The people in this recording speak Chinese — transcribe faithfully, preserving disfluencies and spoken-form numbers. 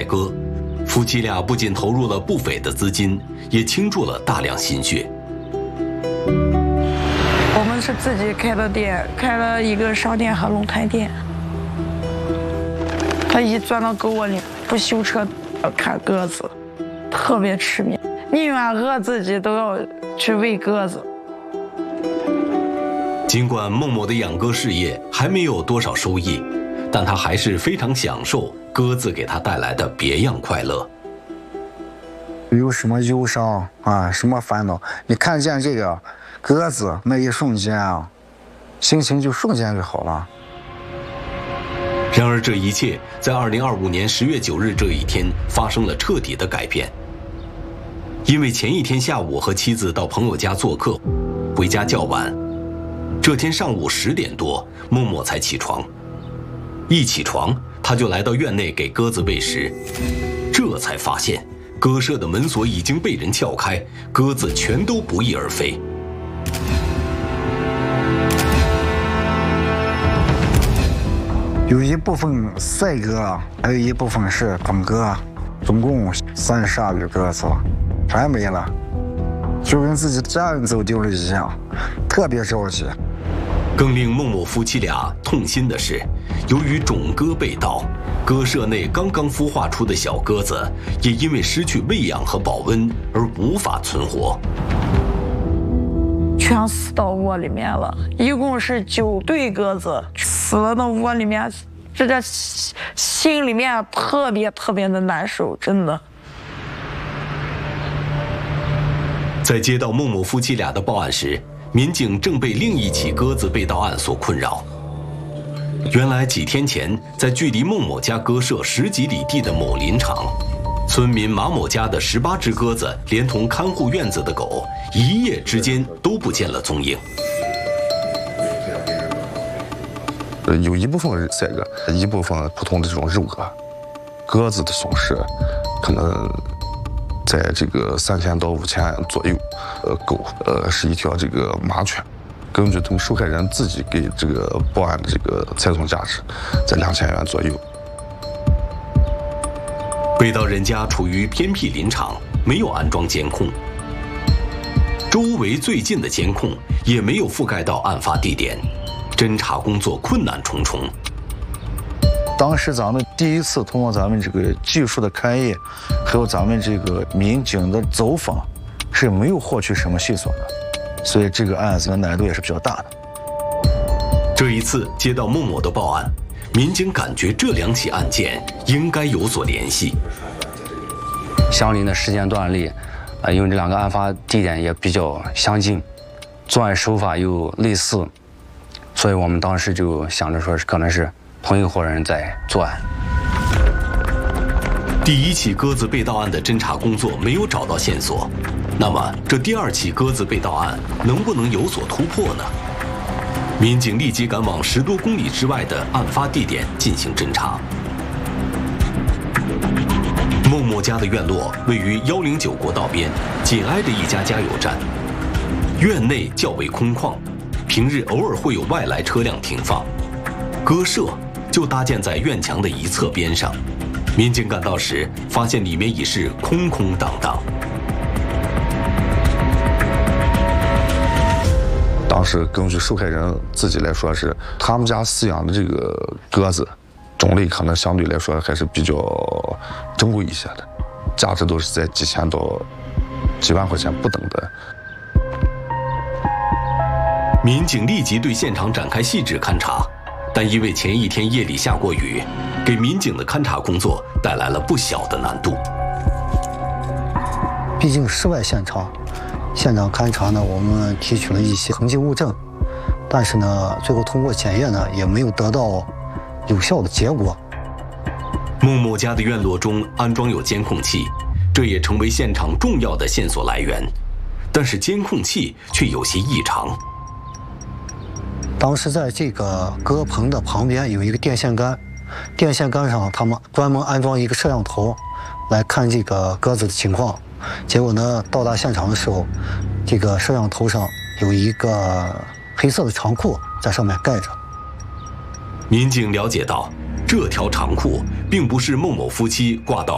鸽，夫妻俩不仅投入了不菲的资金，也倾注了大量心血。 我们是自己开的店，开了一个商店和龙台店。他一钻到狗窝里，不修车看鸽子，特别痴迷，宁愿饿自己都要去喂鸽子。 尽管孟某的养鸽事业还没有多少收益，但他还是非常享受鸽子给他带来的别样快乐。 有什么忧伤啊，什么烦恼，你看见这个鸽子那一瞬间啊，心情就瞬间就好了。 然而这一切在二零二五年十月九日这一天发生了彻底的改变。因为前一天下午和妻子到朋友家做客，回家较晚，这天上午十点多，孟某才起床。一起床，他就来到院内给鸽子喂食，这才发现鸽舍的门锁已经被人撬开，鸽子全都不翼而飞。 有一部分赛鸽，还有一部分是本鸽，总共三十二羽鸽子，全没了，就跟自己家人走丢了一样，特别着急。 更令孟某夫妻俩痛心的是，由于种鸽被盗，鸽舍内刚刚孵化出的小鸽子也因为失去喂养和保温而无法存活， 全死到窝里面了。一共是九对鸽子死了到窝里面，这这心里面特别特别的难受，真的。 在接到孟某夫妻俩的报案时，民警正被另一起鸽子被盗案所困扰。原来几天前，在距离孟某家鸽舍十几里地的某林场，村民马某家的十八只鸽子，连同看护院子的狗，一夜之间都不见了踪影。 呃，有一部分是赛鸽，一部分普通的这种肉鸽。鸽子的损失可能在这个三千到五千左右。呃，狗呃是一条这个麻犬，根据他们受害人自己给这个报案的这个财损价值，在两千元左右。 被盗人家处于偏僻林场，没有安装监控，周围最近的监控也没有覆盖到案发地点，侦查工作困难重重。 当时咱们第一次通过咱们这个技术的勘验，还有咱们这个民警的走访，是没有获取什么线索的，所以这个案子的难度也是比较大的。 这一次接到孟某的报案，民警感觉这两起案件应该有所联系。 相邻的时间段里，呃，因为这两个案发地点也比较相近，作案手法又类似，所以我们当时就想着说是可能是同一伙人在作案。 第一起鸽子被盗案的侦查工作没有找到线索，那么这第二起鸽子被盗案能不能有所突破呢？民警立即赶往十多公里之外的案发地点进行侦查。孟某家的院落位于一零九国道边，紧挨着一家加油站，院内较为空旷，平日偶尔会有外来车辆停放。鸽舍就搭建在院墙的一侧边上。民警赶到时，发现里面已是空空荡荡。 当时根据受害人自己来说，是他们家饲养的这个鸽子，种类可能相对来说还是比较珍贵一些的，价值都是在几千到几万块钱不等的。 民警立即对现场展开细致勘查，但因为前一天夜里下过雨，给民警的勘查工作带来了不小的难度。 毕竟室外现场，现场勘查呢，我们提取了一些痕迹物证，但是呢，最后通过检验呢，也没有得到有效的结果。 孟某家的院落中安装有监控器，这也成为现场重要的线索来源，但是监控器却有些异常。 当时在这个鸽棚的旁边有一个电线杆，电线杆上他们专门安装一个摄像头，来看这个鸽子的情况。结果呢，到达现场的时候，这个摄像头上有一个黑色的长裤在上面盖着。 民警了解到，这条长裤并不是孟某夫妻挂到